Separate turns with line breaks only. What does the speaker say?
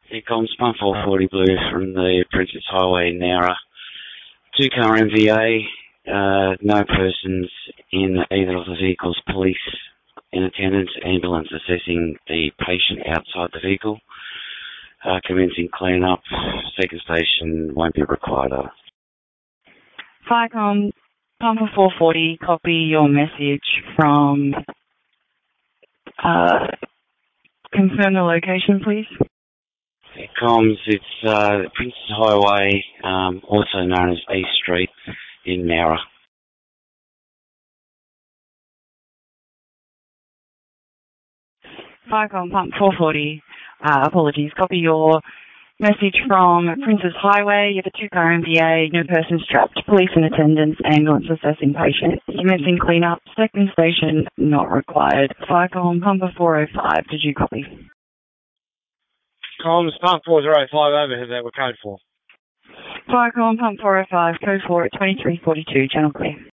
Here comes 1440 Blue from the Princess Highway, Nowra. 2-car MVA, no persons in either of the vehicles. Police in attendance, ambulance assessing the patient outside the vehicle. Commencing clean-up. Second station won't be required.
Firecom, Pumper 440, copy your message from... confirm the location, please.
Here comes, it's Princess Highway, also known as East Street in Nowra.
Firecom, Pump 440, apologies, copy your message from Princess Highway. You have a 2-car MVA, no person strapped, police in attendance, ambulance assessing patient. Commencing clean-up, second station not required. Firecom, Pumper 405, did you copy?
Comms, Pump 405, over, who's that we're code for?
Firecom, Pump 405, code 4 at 2342, channel clear.